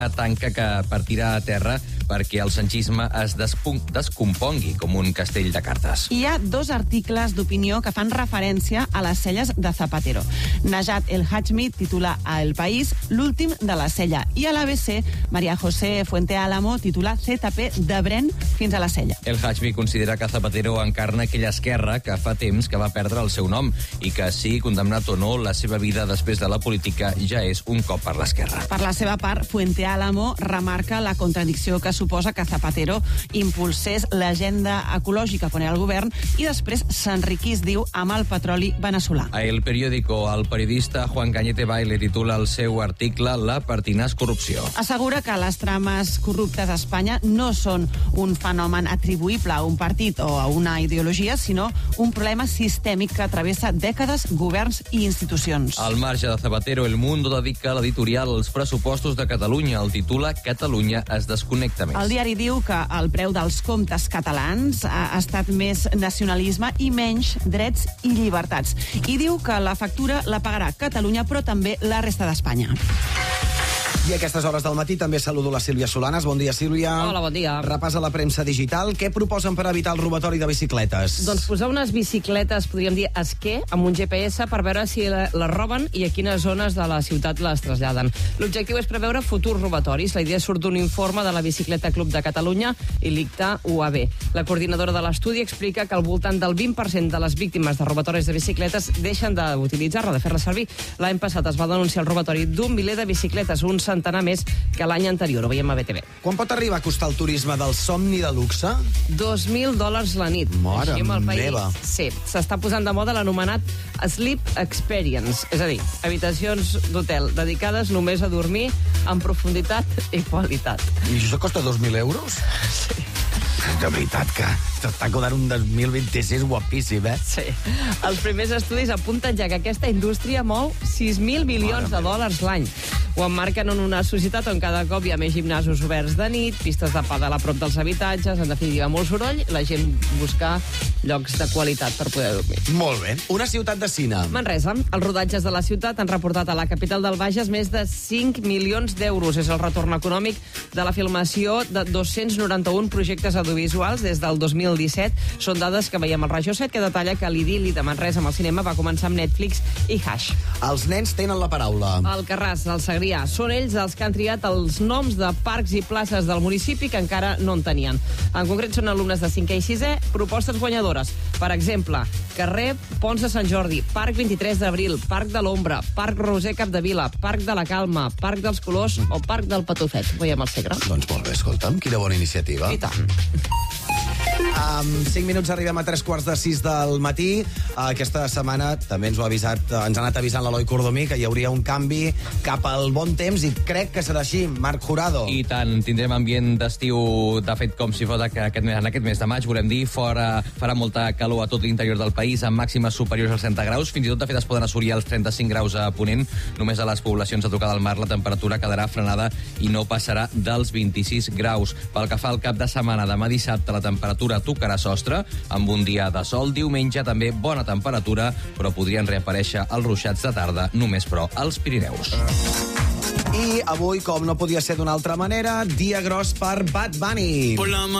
tanca que partirà a terra perquè el sanchisme es descompongui com un castell de cartes. Hi ha 2 articles d'opinió que fan referència a les celles de Zapatero. Najat El Hajmi titula a El País l'últim de la sella i a l'ABC María José Fuente Álamo titula ZP de Bren fins a la sella. El Hajmi considera que Zapatero encarna aquella esquerra que fa temps que va perdre el seu nom i que, sigui condemnat o no, la seva vida després de la política ja és un cop per l'esquerra. Per la seva part, Fuente Álamo remarca la contradicció que suposa que Zapatero impulsés l'agenda ecològica quan era al govern i després s'enriquís, diu, amb el petroli veneçolà. A El Periódico, el periodista Juan Cañete Baile titula el seu article La pertinaç corrupció. Assegura que les trames corruptes a Espanya no són un fenomen atribuïble a un partit o a una ideologia, sinó un problema sistèmic que travessa dècades, governs i institucions. Al marge de Zapatero, El Mundo dedica l'editorial als pressupostos de Catalunya. El titula Catalunya es desconnecta més. El diari diu que el preu dels comptes catalans ha estat més nacionalisme i menys drets i llibertats. I diu que la factura la pagarà Catalunya, però també la resta d'Espanya. I a aquestes hores del matí també saludo la Sílvia Solanes. Bon dia, Sílvia. Hola, bon dia. Repàs a la premsa digital. Què proposen per evitar el robatori de bicicletes? Doncs posar unes bicicletes, podríem dir, esquer, amb un GPS per veure si les roben i a quines zones de la ciutat les traslladen. L'objectiu és preveure futurs robatoris. La idea surt d'un informe de la Bicicleta Club de Catalunya i l'ICTA UAB. La coordinadora de l'estudi explica que al voltant del 20% de les víctimes de robatoris de bicicletes deixen d'utilitzar-la, de fer-la servir. L'any passat es va denunciar el robatori d'un miler de bicicletes, un centenar més que l'any anterior. Ho veiem a BTV. Quan pot arribar a costar el turisme del somni de luxe? $2.000 la nit. Mare meva. Sí, s'està posant de moda l'anomenat Sleep Experience, és a dir, habitacions d'hotel dedicades només a dormir en profunditat i qualitat. I això costa 2.000 euros? Sí. De veritat que t'està quedant un 2026 guapíssim, eh? Sí. Els primers estudis apunten ja que aquesta indústria mou $6.000 milions l'any. Ho emmarquen en una societat on cada cop hi ha més gimnasos oberts de nit, pistes de pàdel a prop dels habitatges, en definitiva molt soroll, la gent busca llocs de qualitat per poder dormir. Molt bé. Una ciutat de cine. Manresa. Els rodatges de la ciutat han reportat a la capital del Bages més de 5 milions d'euros. És el retorn econòmic de la filmació de 291 projectes audiovisuals des del 2017. Són dades que veiem al Rajo 7, que detalla que l'idil·li de Manresa amb el cinema va començar amb Netflix i Hash. Els nens tenen la paraula. Alcarràs, el Segrià. Són ells els que han triat els noms de parcs i places del municipi que encara no en tenien. En concret són alumnes de 5è i 6è, propostes guanyadores. Per exemple, carrer Ponts de Sant Jordi, Parc 23 d'abril, Parc de l'Ombra, Parc Roser Capdevila, Parc de la Calma, Parc dels Colors o Parc del Patufet. Veiem el Segre. Doncs molt bé, escolta'm, quina bona iniciativa. I tant. En 5 minuts arribem a 3:45 del matí. Aquesta setmana també ens ha anat avisant l'Eloi Cordomí que hi hauria un canvi cap al bon temps i crec que serà així. Marc Jurado. I tant, tindrem ambient d'estiu, de fet, com si fos en aquest mes de maig, volem dir, farà molta calor a tot l'interior del país, amb màximes superiors als 30 graus, fins i tot, de fet, es poden assolir els 35 graus a Ponent. Només a les poblacions a tocar del mar la temperatura quedarà frenada i no passarà dels 26 graus. Pel que fa al cap de setmana, demà dissabte, la temperatura tocarà sostre, amb un dia de sol. Diumenge també bona temperatura, però podrien reaparèixer els ruixats de tarda, només però als Pirineus. I avui, com no podia ser d'una altra manera, dia gros per Bad Bunny.